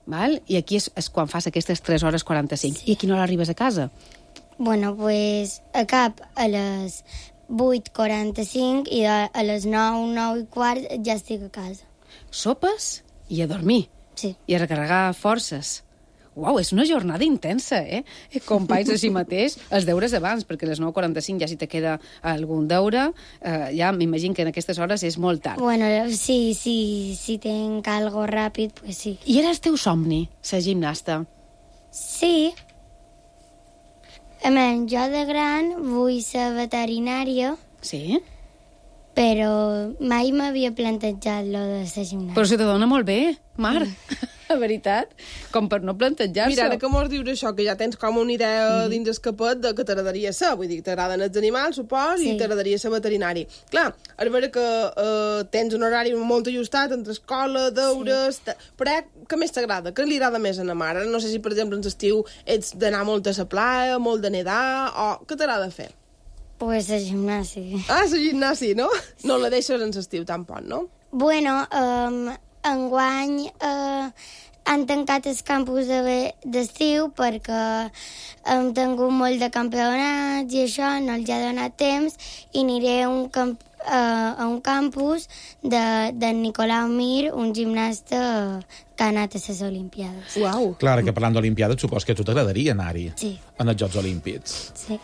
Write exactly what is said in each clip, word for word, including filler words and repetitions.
val? I aquí és, és quan fas aquestes tres hores quaranta-cinc. Sí. I a quina hora arribes a casa? Bueno, pues acab a les vuit quaranta-cinc i a les nou, nou i quart ja estic a casa. Sopes i a dormir. Sí. I a recarregar forces. Uau, és una jornada intensa, eh? Com país així mateix, els deures abans, perquè a les nou quaranta-cinc ja si te queda algun deure, eh, ja m'imagino que en aquestes hores és molt tard. Bueno, sí, sí, si tenc algo ràpid, pues sí. I era el teu somni, ser gimnasta? Sí. A més, jo de gran vull ser veterinària. Sí? Però mai m'havia plantejat lo de ser gimnasta. Però se te dona molt bé, Mar. Mm. La veritat, com per no plantejar-se. Mira, ara que mos dius això, que ja tens com una idea mm. dins el capet de que t'agradaria ser, vull dir, t'agraden els animals, supos, sí. I t'agradaria ser veterinari. Clar, és vera que eh, tens un horari molt ajustat entre escola, deures... Sí. Però què més t'agrada? Què li agrada més a la mare? No sé si, per exemple, en l'estiu ets d'anar molt a la playa, molt de nedar, o què t'agrada fer? Pues a gimnàsia. Ah, a gimnàsia, no? No la deixes en l'estiu tampoc, no? Bueno, um, enguany eh, han tancat els campus d'estiu perquè hem tingut molt de campionats i això, no els ha donat temps, i aniré a un, camp, eh, a un campus de, de Nicolau Mir, un gimnasta que ha anat a les Olimpiades. Uau! Clar, que parlant d'Olimpiades, supos que a tu t'agradaria anar-hi. Sí. En els Jocs Olímpics. Sí.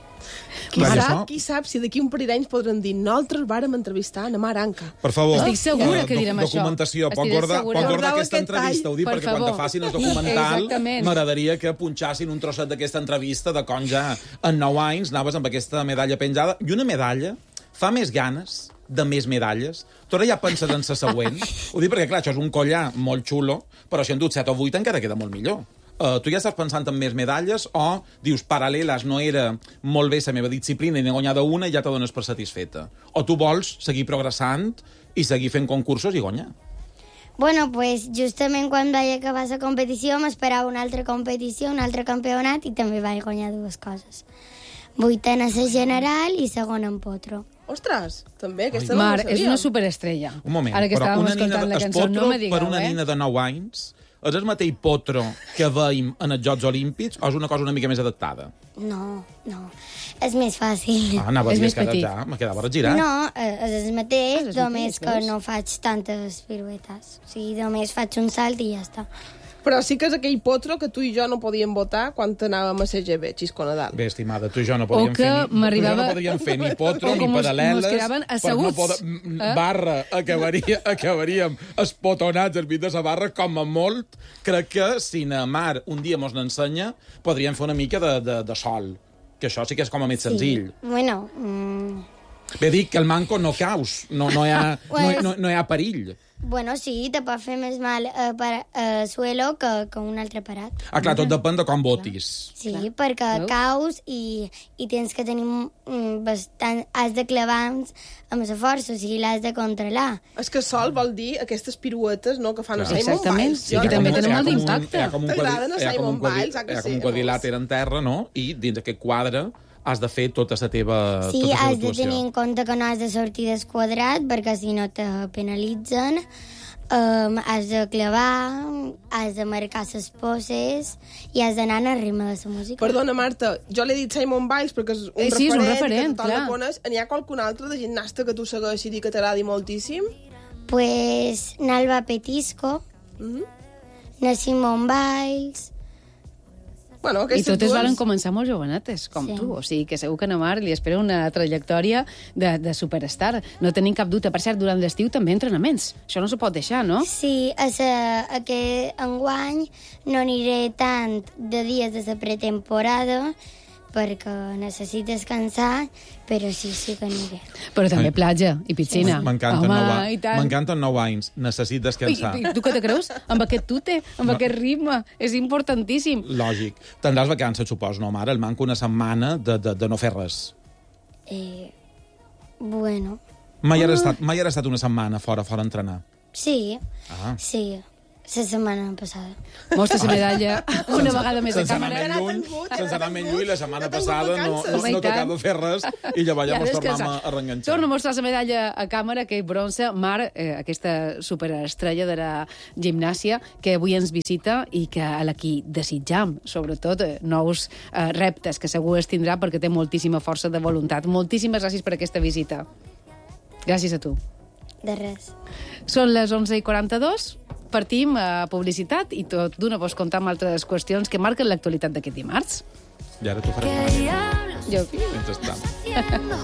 Qui sap, això... qui sap si d'aquí un parell d'anys podran dir nosaltres vàrem entrevistar a Mar Anca. Per favor. Estic segura uh, que direm doc documentació. això. Pot guardar, pot guardar aquesta entrevista. Ho dic per perquè favor. quan te facin el documental m'agradaria que punxassin un trosset d'aquesta entrevista de com ja en nou anys anaves amb aquesta medalla penjada. I una medalla fa més ganes de més medalles. Tu ara ja penses en la següent. Ho dic perquè, clar, això és un collar molt xulo, però si en dut set o vuit encara queda molt millor. Uh, tu ja estàs pensant en més medalles o dius, paral·leles, no era molt bé la meva disciplina i n'he guanyada una i ja te dones per satisfeta? O tu vols seguir progressant i seguir fent concursos i guanyar? Bueno, pues justament quan vaig acabar la competició m'esperava una altra competició, un altre campionat, i també vaig guanyar dues coses. Vuitena a la general i segona en potro. Ostres, també, aquesta Mar, no és una superestrella. Un moment, ara que però estàvem una nina escoltant de, la cançó, no me digueu, per una eh? nina de nou anys és el mateix potro que veiem en els Jocs Olímpics o és una cosa una mica més adaptada? No, no. És més fàcil. Ah, anava a És dir més que petit. ja me quedava regirat. No, és el mateix, Ah, és només mateix, que veus? no faig tantes piruetes. O sigui, només faig un salt i ja està. Però sí que és aquell potro que tu i jo no podíem votar quan anàvem a C G B, Xisco Nadal. Bé, estimada, tu i jo no podíem O que fer ni, m'arribava- tu i jo no podíem fer ni potro O ni com mos- paral·leles. mos quedaven per asseguts. No poder, m- Eh? Barra, acabaria, acabaríem espotonats al mig de la barra, com a molt. Crec que si na Mar un dia mos n'ensenya, podríem fer una mica de, de, de sol. Que això sí que és com a més senzill. Sí. Bueno, mm, Bé, dic que el manco no caus, no, no, hi, ha, no, hi- no, no hi ha perill. bueno, sí, te pot fer més mal a, para, a suelo que, que un altre parat. Ah, clar, tot depèn de com votis. Sí, Clar. perquè Veus? caus i, i tens que tenir mm, bastant... Has de clavar amb la força, o sigui, l'has de controlar. És que sol vol dir aquestes piruetes, no?, que fan a Clar. Simon Exactament, Biles. sí, Jo que no també conec. tenen Hi ha molt com un- d'impacte. hi ha com un T'agraden a quadri- hi ha com Simon un quadri- Biles, ah, que hi ha com sí, un quadrilàter en terra, no? I dins aquest quadre has de fer tota la teva, Sí, tota la teva has de actuació. tenir en compte que no has de sortir del quadrat, perquè si no te penalitzen. Um, has de clavar, has de marcar les poses i has d'anar al ritme de la música. Perdona, Marta, jo l'he dit Simon Biles perquè és un Eh, sí, és un referent, referent, que tothom clar. la coneix. N'hi ha qualcun altre de gimnasta que tu segueixis i que t'agradi moltíssim? Pues Nalba Petisco, Mm -hmm. na Simone Biles... Bueno, I aquestes totes dues... valen començar molt jovenetes, com Sí. tu. O sigui, que segur que a Mar li espera una trajectòria de, de superstar. No tenim cap dubte. Per cert, durant l'estiu també entrenaments. Això no se pot deixar, no? Sí, a, sa, a que enguany no aniré tant de dies de la pretemporada perquè necessito descansar, però sí, sí que aniré. Però també Ai. platja i piscina. M'encanten Home, nou, i tant. m'encanten nou anys. Necessito descansar. I, i tu què te creus? Amb aquest tute, amb No. aquest ritme. És importantíssim. Lògic. Tindràs vacances, supos, no, mare? El manco una setmana de, de, de no fer res. Eh, bueno, Mai has estat, mai has estat una setmana fora, fora a entrenar. sí, Ah. sí. La setmana passada. Mostra la medalla una vegada més a sense anar càmera. més lluny, sense anar més lluny, la setmana passada no, no, Home, i no tant. tocava fer res i llavors ja Ja mos ves que tornem a sa- a reenganxar. Torna a mostrar la medalla a càmera, que és bronze. Mar, eh, aquesta superestrella de la gimnàsia, que avui ens visita i que a la qui desitjam, sobretot, eh, nous eh, reptes que segur es tindrà perquè té moltíssima força de voluntat. Moltíssimes gràcies per aquesta visita. Gràcies a tu. De res. Són les onze i quaranta-dos, partim a publicitat i tot d'una vos contar amb altres qüestions que marquen l'actualitat d'aquest dimarts. I ara tu faràs mal. Jo... Mentrestant.